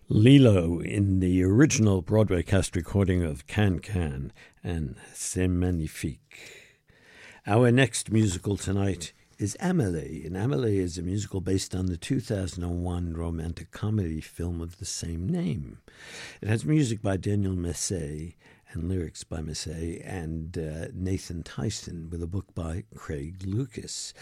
Lilo in the original Broadway cast recording of Can Can and C'est Magnifique. Our next musical tonight is Amélie, and Amélie is a musical based on the 2001 romantic comedy film of the same name. It has music by Daniel Massé and lyrics by Massé and Nathan Tyson, with a book by Craig Lucas.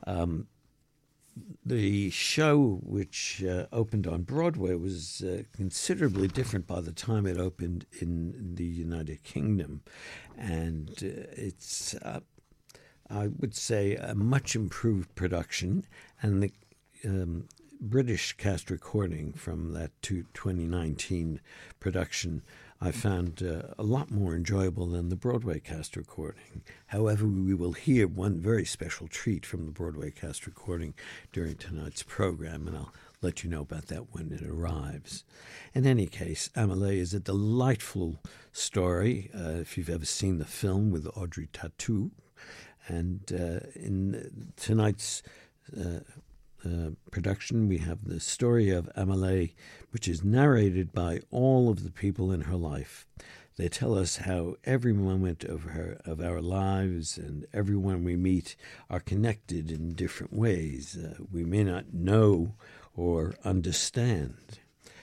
The show, which opened on Broadway, was considerably different by the time it opened in the United Kingdom. And it's, I would say, a much improved production. And the British cast recording from that 2019 production I found a lot more enjoyable than the Broadway cast recording. However, we will hear one very special treat from the Broadway cast recording during tonight's program, and I'll let you know about that when it arrives. In any case, Amélie is a delightful story, if you've ever seen the film, with Audrey Tautou. And in tonight's production, we have the story of Amélie, which is narrated by all of the people in her life. They tell us how every moment of our lives and everyone we meet are connected in different ways. We may not know or understand.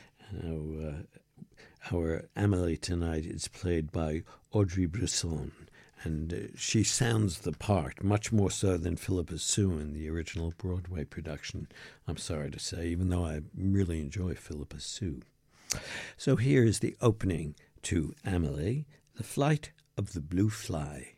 Our Amélie tonight is played by Audrey Brisson. And she sounds the part, much more so than Philippa Soo in the original Broadway production, I'm sorry to say, even though I really enjoy Philippa Soo. So here is the opening to Amélie, The Flight of the Blue Fly.